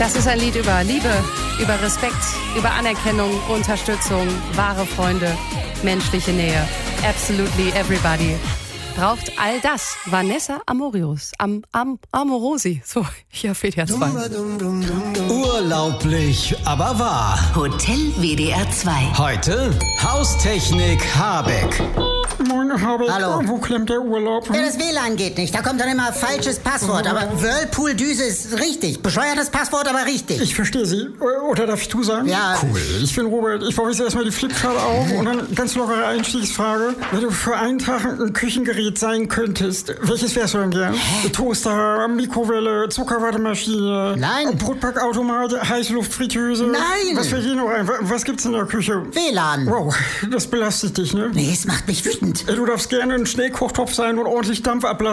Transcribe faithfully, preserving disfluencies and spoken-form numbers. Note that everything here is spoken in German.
Das ist ein Lied über Liebe, über Respekt, über Anerkennung, Unterstützung, wahre Freunde, menschliche Nähe. Absolutely everybody braucht all das. Vanessa Amorius, am, am, Amorosi. So, hier fehlt ja zwei. Urlaublich, aber wahr. Hotel W D R zwei. Heute Haustechnik Habeck. Moin, Habeck. Hallo. Wo klemmt der Urlaub? Ja, das W L A N geht nicht. Da kommt dann immer falsches Passwort. Aber Whirlpool-Düse ist richtig. Bescheuertes Passwort, aber richtig. Ich verstehe Sie. Oder darf ich du sagen? Ja. Cool. Ich bin Robert. Ich baue jetzt erstmal die Flipchart auf und dann ganz lockere Einstiegsfrage. Wenn du für einen Tag ein Küchengerät sein könntest, welches wärst du denn gern? Hä? Toaster, Mikrowelle, Zuckerwattemaschine, Nein. Brotbackautomat, Heißluftfritteuse. Nein. Was wäre hier noch ein? Was gibt's in der Küche? W L A N. Wow, das belastet dich, ne? Nee, es macht mich wütend. Du darfst gerne ein Schnellkochtopf sein und ordentlich Dampf ablassen.